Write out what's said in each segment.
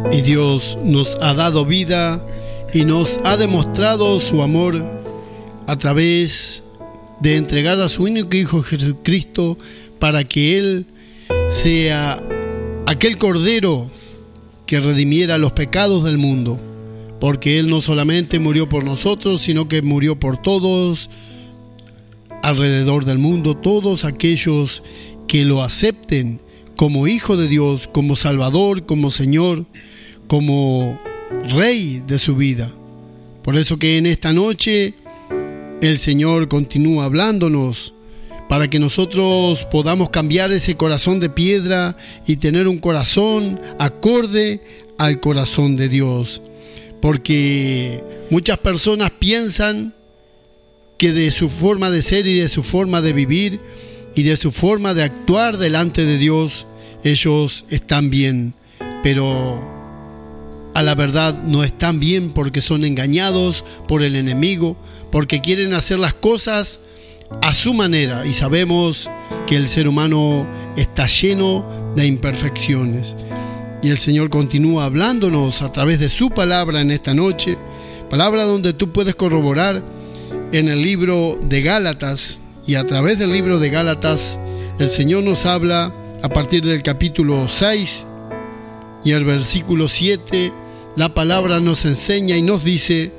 Y Dios nos ha dado vida y nos ha demostrado su amor a través de entregar a su único Hijo Jesucristo para que Él sea aquel Cordero que redimiera los pecados del mundo. Porque Él no solamente murió por nosotros, sino que murió por todos alrededor del mundo, todos aquellos que lo acepten como Hijo de Dios, como Salvador, como Señor, como Rey de su vida. Por eso que en esta noche el Señor continúa hablándonos para que nosotros podamos cambiar ese corazón de piedra y tener un corazón acorde al corazón de Dios. Porque muchas personas piensan que de su forma de ser y de su forma de vivir y de su forma de actuar delante de Dios, ellos están bien, pero a la verdad no están bien porque son engañados por el enemigo, porque quieren hacer las cosas a su manera, y sabemos que el ser humano está lleno de imperfecciones. Y el Señor continúa hablándonos a través de su palabra en esta noche, palabra donde tú puedes corroborar en el libro de Gálatas, y a través del libro de Gálatas el Señor nos habla a partir del capítulo 6 y el versículo 7. La palabra nos enseña y nos dice: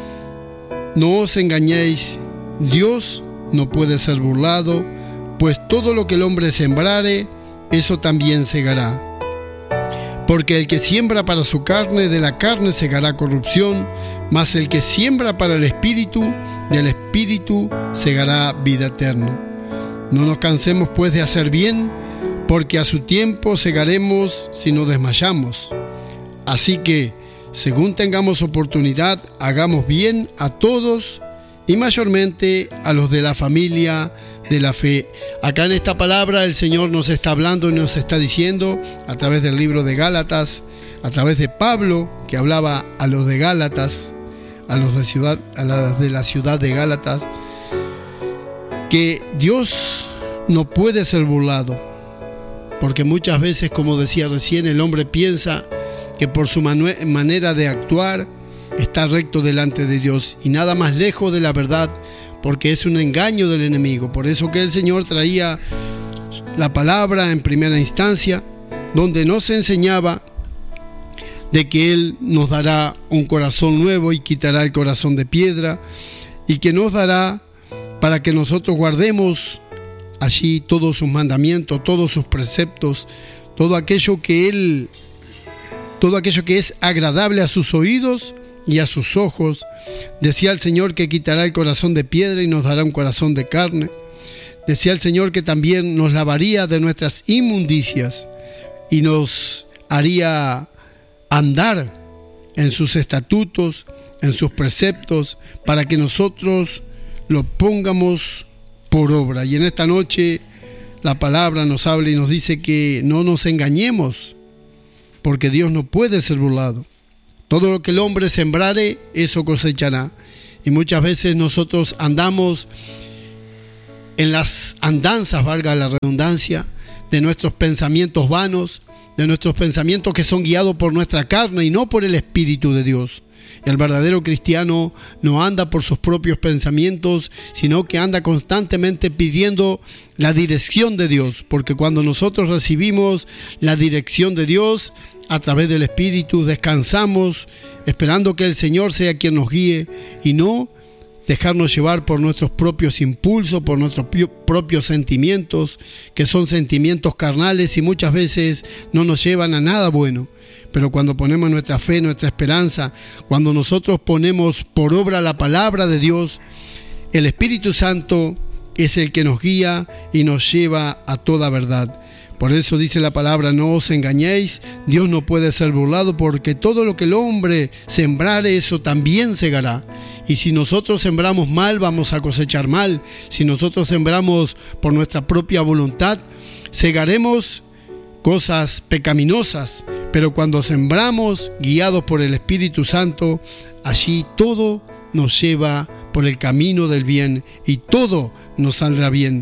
no os engañéis, Dios no puede ser burlado, pues todo lo que el hombre sembrare, eso también segará. Porque el que siembra para su carne, de la carne segará corrupción, mas el que siembra para el Espíritu, del Espíritu segará vida eterna. No nos cansemos pues de hacer bien, porque a su tiempo segaremos si no desmayamos. Así que, según tengamos oportunidad, hagamos bien a todos y mayormente a los de la familia de la fe. Acá en esta palabra el Señor nos está hablando y nos está diciendo a través del libro de Gálatas, a través de Pablo, que hablaba a los de Gálatas, a los de la ciudad de Gálatas, que Dios no puede ser burlado, porque muchas veces, como decía recién, el hombre piensa que por su manera de actuar está recto delante de Dios, y nada más lejos de la verdad, porque es un engaño del enemigo. Por eso que el Señor traía la palabra en primera instancia, donde nos enseñaba de que Él nos dará un corazón nuevo y quitará el corazón de piedra, y que nos dará para que nosotros guardemos allí todos sus mandamientos, todos sus preceptos, todo aquello que es agradable a sus oídos y a sus ojos. Decía el Señor que quitará el corazón de piedra y nos dará un corazón de carne. Decía el Señor que también nos lavaría de nuestras inmundicias y nos haría andar en sus estatutos, en sus preceptos, para que nosotros lo pongamos por obra. Y en esta noche la palabra nos habla y nos dice que no nos engañemos, porque Dios no puede ser burlado. Todo lo que el hombre sembrare, eso cosechará. Y muchas veces nosotros andamos en las andanzas, valga la redundancia, de nuestros pensamientos vanos, de nuestros pensamientos que son guiados por nuestra carne y no por el Espíritu de Dios. Y el verdadero cristiano no anda por sus propios pensamientos, sino que anda constantemente pidiendo la dirección de Dios, porque cuando nosotros recibimos la dirección de Dios a través del Espíritu, descansamos esperando que el Señor sea quien nos guíe y no dejarnos llevar por nuestros propios impulsos, por nuestros propios sentimientos, que son sentimientos carnales y muchas veces no nos llevan a nada bueno. Pero cuando ponemos nuestra fe, nuestra esperanza, cuando nosotros ponemos por obra la palabra de Dios, el Espíritu Santo es el que nos guía y nos lleva a toda verdad. Por eso dice la palabra: no os engañéis, Dios no puede ser burlado, porque todo lo que el hombre sembrare, eso también segará. Y si nosotros sembramos mal, vamos a cosechar mal. Si nosotros sembramos por nuestra propia voluntad, segaremos cosas pecaminosas. Pero cuando sembramos guiados por el Espíritu Santo, allí todo nos lleva por el camino del bien y todo nos saldrá bien.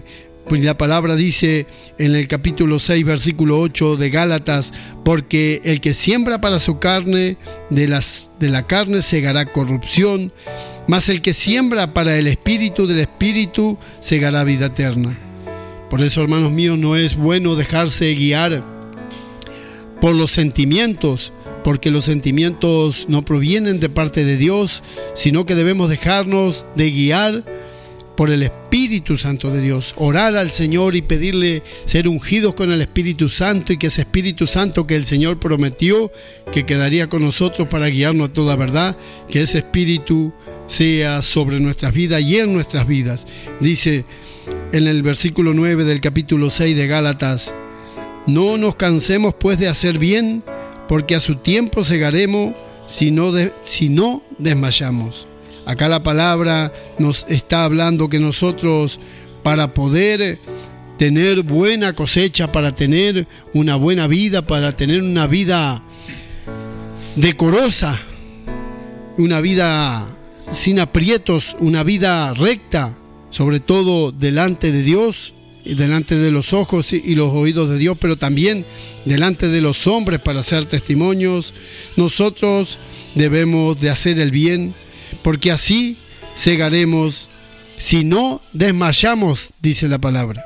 Pues la palabra dice en el capítulo 6, versículo 8 de Gálatas: porque el que siembra para su carne, de la carne segará corrupción, mas el que siembra para el Espíritu, del Espíritu segará vida eterna. Por eso, hermanos míos, no es bueno dejarse guiar por los sentimientos, porque los sentimientos no provienen de parte de Dios, sino que debemos dejarnos de guiar por el Espíritu Santo de Dios, orar al Señor y pedirle ser ungidos con el Espíritu Santo, y que ese Espíritu Santo que el Señor prometió que quedaría con nosotros para guiarnos a toda verdad, que ese Espíritu sea sobre nuestras vidas y en nuestras vidas. Dice en el versículo 9 del capítulo 6 de Gálatas: no nos cansemos pues de hacer bien, porque a su tiempo segaremos si no desmayamos. Acá la palabra nos está hablando que nosotros, para poder tener buena cosecha, para tener una buena vida, para tener una vida decorosa, una vida sin aprietos, una vida recta, sobre todo delante de Dios, y delante de los ojos y los oídos de Dios, pero también delante de los hombres para ser testimonios, nosotros debemos de hacer el bien, porque así segaremos si no desmayamos, dice la palabra.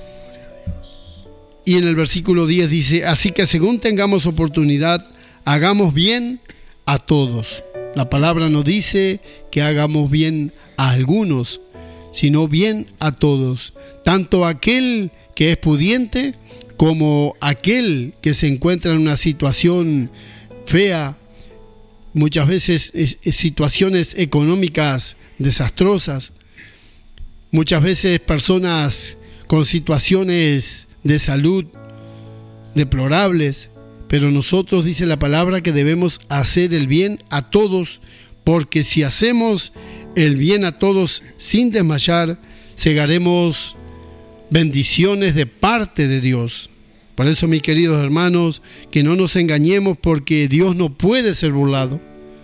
Y en el versículo 10 dice: así que según tengamos oportunidad, hagamos bien a todos. La palabra no dice que hagamos bien a algunos, sino bien a todos, tanto aquel que es pudiente como aquel que se encuentra en una situación fea, muchas veces situaciones económicas desastrosas, muchas veces personas con situaciones de salud deplorables, pero nosotros, dice la palabra, que debemos hacer el bien a todos, porque si hacemos el bien a todos sin desmayar, segaremos bendiciones de parte de Dios. Por eso, mis queridos hermanos, que no nos engañemos, porque Dios no puede ser burlado.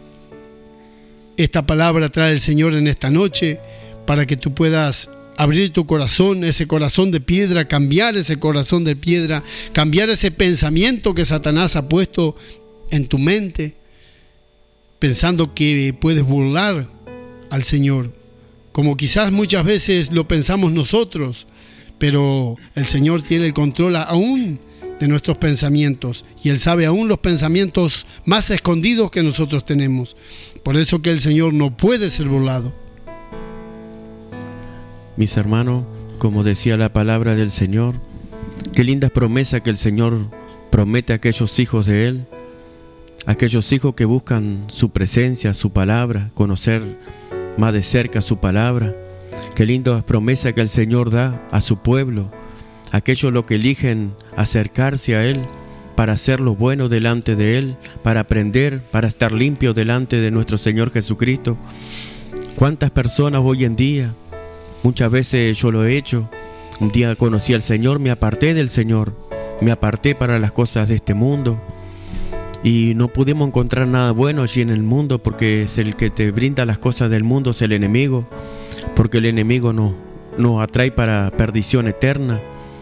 Esta palabra trae el Señor en esta noche para que tú puedas abrir tu corazón, ese corazón de piedra, cambiar ese corazón de piedra, cambiar ese pensamiento que Satanás ha puesto en tu mente, pensando que puedes burlar al Señor, como quizás muchas veces lo pensamos nosotros, pero el Señor tiene el control aún de nuestros pensamientos, y Él sabe aún los pensamientos más escondidos que nosotros tenemos. Por eso que el Señor no puede ser burlado. Mis hermanos, como decía la palabra del Señor, qué linda promesa que el Señor promete a aquellos hijos de Él, aquellos hijos que buscan su presencia, su palabra, conocer más de cerca su palabra. Qué linda promesa que el Señor da a su pueblo, aquellos los que eligen acercarse a Él para hacer lo bueno delante de Él, para aprender, para estar limpios delante de nuestro Señor Jesucristo. ¿Cuántas personas hoy en día? Muchas veces yo lo he hecho. Un día conocí al Señor, me aparté del Señor, me aparté para las cosas de este mundo, y no pudimos encontrar nada bueno allí en el mundo, porque es el que te brinda las cosas del mundo, es el enemigo, porque el enemigo nos atrae para perdición eterna.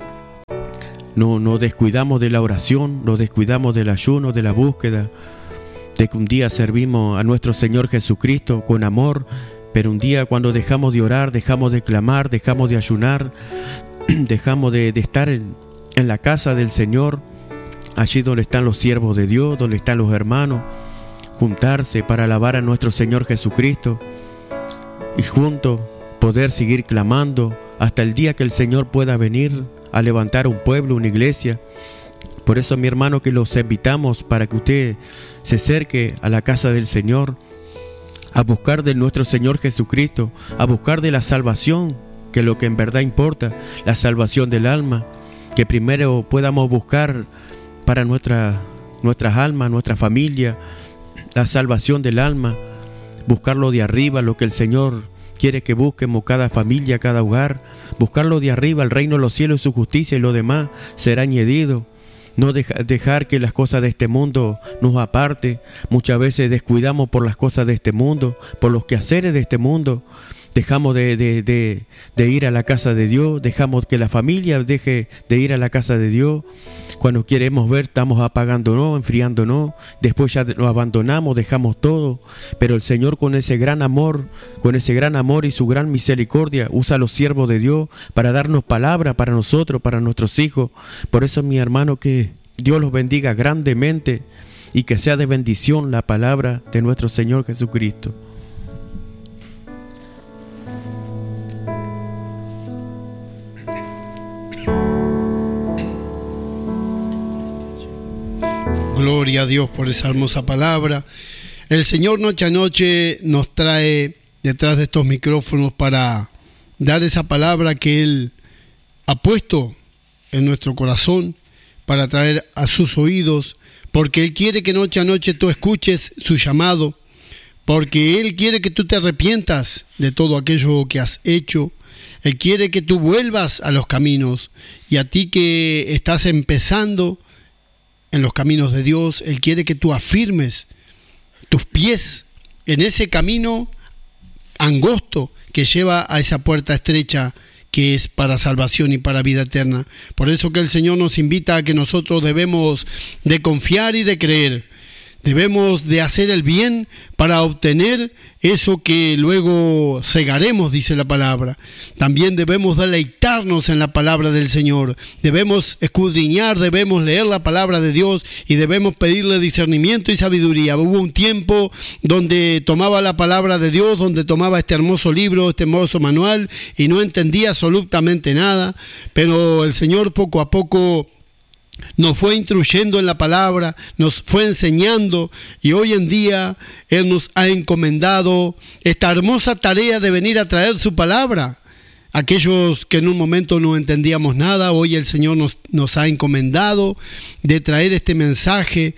No descuidamos de la oración, nos descuidamos del ayuno, de la búsqueda, de que un día servimos a nuestro Señor Jesucristo con amor, pero un día cuando dejamos de orar, dejamos de clamar, dejamos de ayunar, dejamos de estar en la casa del Señor, allí donde están los siervos de Dios, donde están los hermanos, juntarse para alabar a nuestro Señor Jesucristo y juntos poder seguir clamando hasta el día que el Señor pueda venir a levantar un pueblo, una iglesia. Por eso, mi hermano, que los invitamos para que usted se acerque a la casa del Señor, a buscar de nuestro Señor Jesucristo, a buscar de la salvación, que es lo que en verdad importa, la salvación del alma, que primero podamos buscar para nuestras almas, nuestra familia, la salvación del alma, buscarlo de arriba, lo que el Señor quiere que busquemos, cada familia, cada hogar, buscarlo de arriba, el reino de los cielos y su justicia, y lo demás será añadido. No dejar que las cosas de este mundo nos aparte. Muchas veces descuidamos por las cosas de este mundo, por los quehaceres de este mundo, dejamos de ir a la casa de Dios, dejamos que la familia deje de ir a la casa de Dios. Cuando queremos ver, estamos apagándonos, enfriándonos, después ya nos abandonamos, dejamos todo. Pero el Señor, con ese gran amor y su gran misericordia, usa a los siervos de Dios para darnos palabra para nosotros, para nuestros hijos. Por eso, mi hermano, que Dios los bendiga grandemente y que sea de bendición la palabra de nuestro Señor Jesucristo. Gloria a Dios por esa hermosa palabra. El Señor noche a noche nos trae detrás de estos micrófonos para dar esa palabra que Él ha puesto en nuestro corazón, para traer a sus oídos, porque Él quiere que noche a noche tú escuches su llamado, porque Él quiere que tú te arrepientas de todo aquello que has hecho. Él quiere que tú vuelvas a los caminos, y a ti que estás empezando en los caminos de Dios, Él quiere que tú afirmes tus pies en ese camino angosto que lleva a esa puerta estrecha que es para salvación y para vida eterna. Por eso que el Señor nos invita a que nosotros debemos de confiar y de creer. Debemos de hacer el bien para obtener eso que luego segaremos, dice la palabra. También debemos deleitarnos en la palabra del Señor. Debemos escudriñar, debemos leer la palabra de Dios y debemos pedirle discernimiento y sabiduría. Hubo un tiempo donde tomaba la palabra de Dios, donde tomaba este hermoso libro, este hermoso manual y no entendía absolutamente nada, pero el Señor poco a poco nos fue instruyendo en la palabra, nos fue enseñando, y hoy en día Él nos ha encomendado esta hermosa tarea de venir a traer su palabra. Aquellos que en un momento no entendíamos nada, hoy el Señor nos ha encomendado de traer este mensaje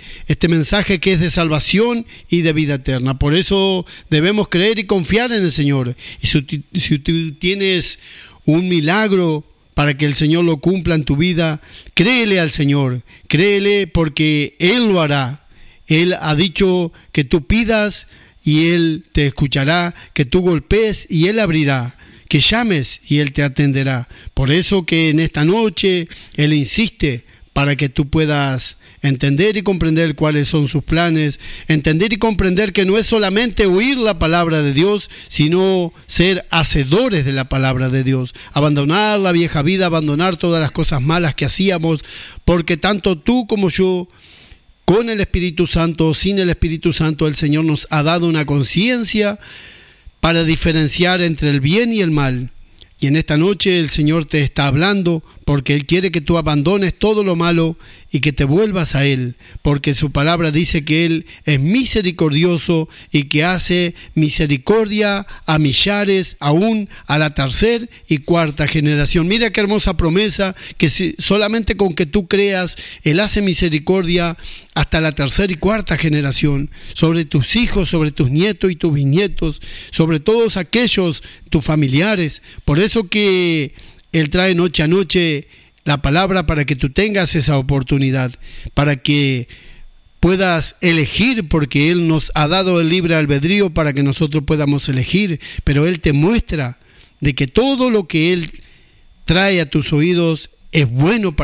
que es de salvación y de vida eterna. Por eso debemos creer y confiar en el Señor. Y si tú tienes un milagro para que el Señor lo cumpla en tu vida, créele al Señor, créele, porque Él lo hará. Él ha dicho que tú pidas y Él te escuchará, que tú golpees y Él abrirá, que llames y Él te atenderá. Por eso que en esta noche Él insiste para que tú puedas entender y comprender cuáles son sus planes, entender y comprender que no es solamente oír la palabra de Dios, sino ser hacedores de la palabra de Dios, abandonar la vieja vida, abandonar todas las cosas malas que hacíamos, porque tanto tú como yo, con el Espíritu Santo o sin el Espíritu Santo, el Señor nos ha dado una conciencia para diferenciar entre el bien y el mal. Y en esta noche el Señor te está hablando porque Él quiere que tú abandones todo lo malo y que te vuelvas a Él, porque su palabra dice que Él es misericordioso y que hace misericordia a millares, aún a la tercera y cuarta generación. Mira qué hermosa promesa, que solamente con que tú creas, Él hace misericordia hasta la tercera y cuarta generación, sobre tus hijos, sobre tus nietos y tus bisnietos, sobre todos aquellos, tus familiares. Por eso que Él trae noche a noche la palabra para que tú tengas esa oportunidad, para que puedas elegir, porque Él nos ha dado el libre albedrío para que nosotros podamos elegir, pero Él te muestra de que todo lo que Él trae a tus oídos es bueno para